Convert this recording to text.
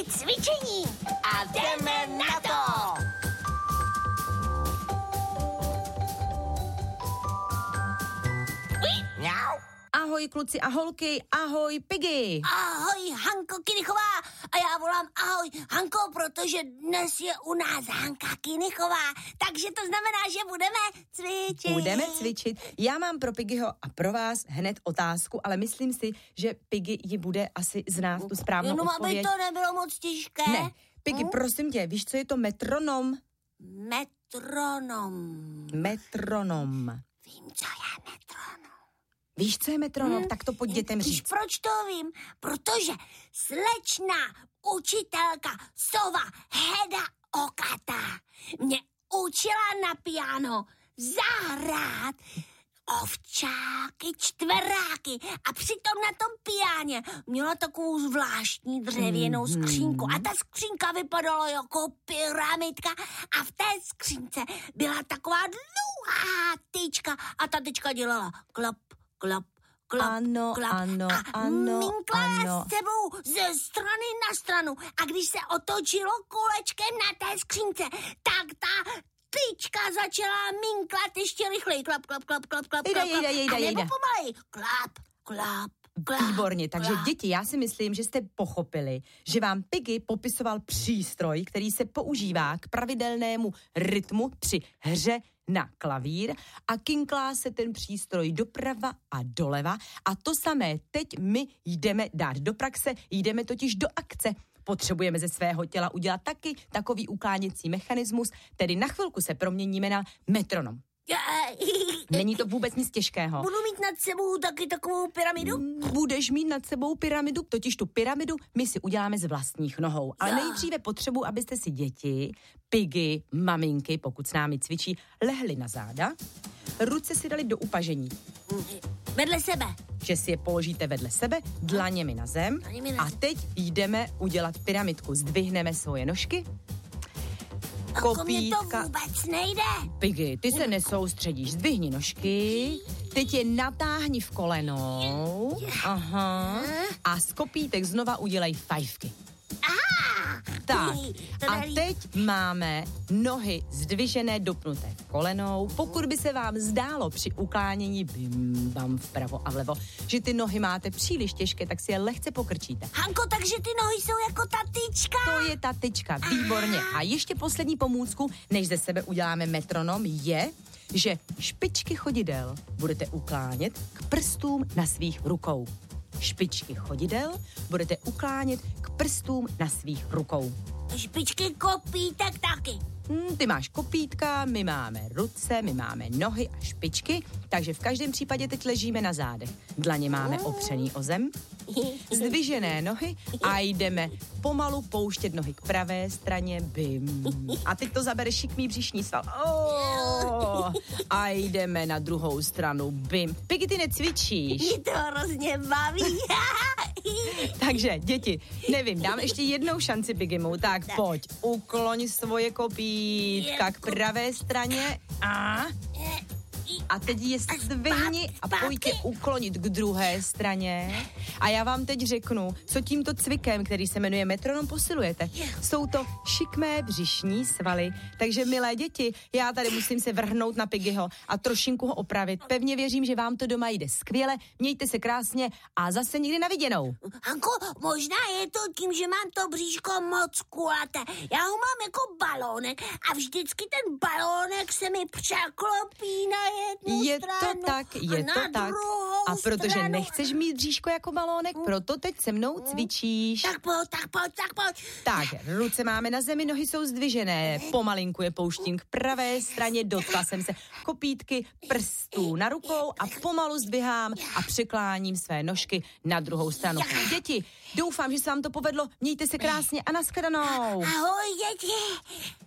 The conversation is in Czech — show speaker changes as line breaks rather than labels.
cvičení a jdeme na to!
Mňau.
Ahoj kluci a holky, ahoj Piggy.
Ahoj Hanko Kinichová a já volám ahoj Hanko, protože dnes je u nás Hanka Kinichová, takže to znamená, že budeme cvičit.
Budeme cvičit. Já mám pro Piggyho a pro vás hned otázku, ale myslím si, že Piggy ji bude asi znát tu správnou
Jenom
odpověď.
aby to nebylo moc těžké.
Ne, Piggy, prosím tě, víš, co je to metronom? Metronom.
Vím, co je metronom.
Víš, co je metronom? Tak to pojď dětem
Víš,
říct.
proč to vím? Protože slečna učitelka Sova Heda Okata mě učila na piano zahrát ovčáky, čtveráky a přitom na tom piáně měla takovou zvláštní dřevěnou skřínku a ta skřínka vypadala jako pyramidka a v té skřínce byla taková dlouhá tyčka a ta tyčka dělala klap, klap, klap,
Ano,
klap
ano,
a
ano,
minkla
ano.
s sebou ze strany na stranu a když se otočilo kolečkem na té skřínce, tak ta tyčka začala minklat ještě rychleji. Klap, klap, klap, klap, klap, klap. A nebo pomalej. Klap, klap, klap.
Výborně, takže
klap.
děti, já si myslím, že jste pochopili, že vám Piggy popisoval přístroj, který se používá k pravidelnému rytmu při hře na klavír a kinklá se ten přístroj doprava a doleva a to samé teď my jdeme dát do praxe, jdeme totiž do akce. Potřebujeme ze svého těla udělat taky takový ukláněcí mechanismus, tedy na chvilku se proměníme na metronom. Není to vůbec nic těžkého.
Budu mít nad sebou taky takovou pyramidu?
Budeš mít nad sebou pyramidu, totiž tu pyramidu my si uděláme z vlastních nohou. Ale nejdříve potřebuji, abyste si děti, Piggy, maminky, pokud s námi cvičí, lehli na záda, ruce si dali do upažení.
Vedle sebe.
Že si je položíte vedle sebe, dlaněmi na zem a teď jdeme udělat pyramidku. Zdvihneme svoje nožky,
Mně to vůbec nejde.
Piggy, ty se nesoustředíš, zdvihni nožky, teď je natáhni v kolenou, aha, a z kopítek znova udělej fajfky. Tak, a teď máme nohy zdvižené, dopnuté v kolenou. Pokud by se vám zdálo při uklánění bim, bam, vpravo a vlevo, že ty nohy máte příliš těžké, tak si je lehce pokrčíte.
Hanko, takže ty nohy jsou jako ta tyčka.
To je ta tyčka, výborně. A ještě poslední pomůcku, než ze sebe uděláme metronom, je, že špičky chodidel budete uklánět k prstům na svých rukou. Špičky chodidel budete uklánět k prstům na svých rukou.
Špičky kopítek taky.
Ty máš kopítka, my máme ruce, my máme nohy a špičky, takže v každém případě teď ležíme na zádech. Dlaně máme opřený o zem, zdvižené nohy a jdeme pomalu pouštět nohy k pravé straně, bim. A teď to zabere šikmý břišní sval. A jdeme na druhou stranu, bim. Piggy, ty necvičíš.
Mě to hrozně baví.
Takže, děti, nevím, dám ještě jednou šanci Piggymu, tak pojď, ukloň svoje kopítka k pravé straně a teď je zdvihni a pojďte uklonit k druhé straně. A já vám teď řeknu, co tímto cvikem, který se jmenuje metronom, posilujete. Jsou to šikmé břišní svaly. Takže, milé děti, já tady musím se vrhnout na Piggyho a trošinku ho opravit. Pevně věřím, že vám to doma jde skvěle. Mějte se krásně a zase někdy na viděnou.
Hanko, možná je to tím, že mám to bříško moc kulaté. Já ho mám jako balónek a vždycky ten balónek se mi překlopí na jednu
Je
stranu
to tak, je to tak. A protože
stranu.
nechceš mít bříško jako balónek, proto teď se mnou cvičíš.
Tak pojď.
Tak, ruce máme na zemi, nohy jsou zdvižené, pomalinku je pouštím k pravé straně, dotkla jsem se kopítky prstů na rukou a pomalu zdvihám a překláním své nožky na druhou stranu. Děti, doufám, že se vám to povedlo, mějte se krásně a nashledanou.
Ahoj, děti.